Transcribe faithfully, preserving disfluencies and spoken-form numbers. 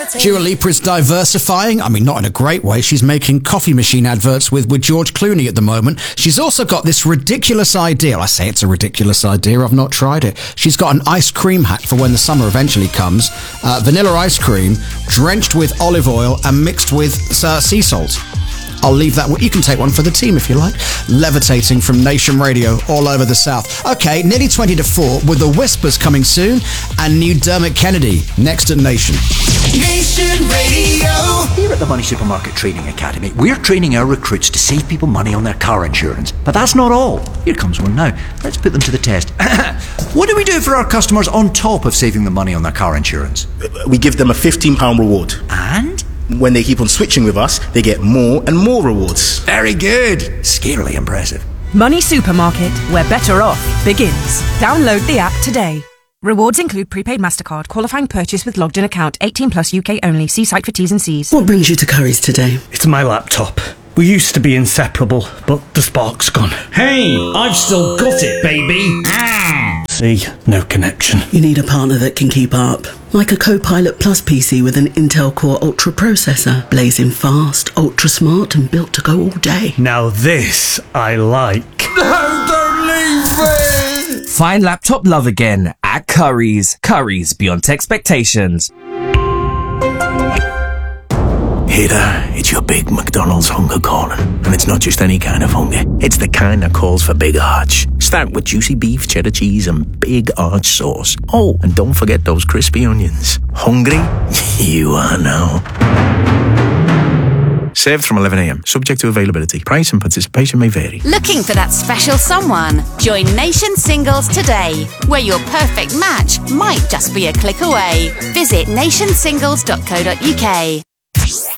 Dua Lipa's diversifying. I mean, not in a great way. She's making coffee machine adverts with, with George Clooney at the moment. She's also got this ridiculous idea. I say it's a ridiculous idea. I've not tried it. She's got an ice cream hack for when the summer eventually comes. Uh, vanilla ice cream drenched with olive oil and mixed with uh, sea salt. I'll leave that. You can take one for the team if you like. Levitating from Nation Radio all over the South. Okay, nearly twenty to four with the Whispers coming soon and new Dermot Kennedy next at Nation. Nation Radio. Here at the Money Supermarket Training Academy, we're training our recruits to save people money on their car insurance. But that's not all. Here comes one now. Let's put them to the test. What do we do for our customers on top of saving them money on their car insurance? We give them a fifteen pounds reward. And? When they keep on switching with us, they get more and more rewards. Very good. Scarily impressive. Money Supermarket, where better off begins. Download the app today. Rewards include prepaid MasterCard, qualifying purchase with logged in account, eighteen plus U K only. See site for T's and C's. What brings you to Curry's today? It's my laptop. We used to be inseparable, but the spark's gone. Hey, I've still got it, baby. See, no connection. You need a partner that can keep up. Like a Copilot Plus P C with an Intel Core Ultra processor. Blazing fast, ultra smart and built to go all day. Now this I like. No, don't leave me! Find laptop love again at Curry's. Curry's, beyond expectations. Hey there, it's your big McDonald's hunger calling. And it's not just any kind of hunger. It's the kind that calls for big arch. Start with juicy beef, cheddar cheese and big arch sauce. Oh, and don't forget those crispy onions. Hungry? You are now. Served from eleven a.m. Subject to availability. Price and participation may vary. Looking for that special someone? Join Nation Singles today, where your perfect match might just be a click away. Visit nation singles dot co dot uk.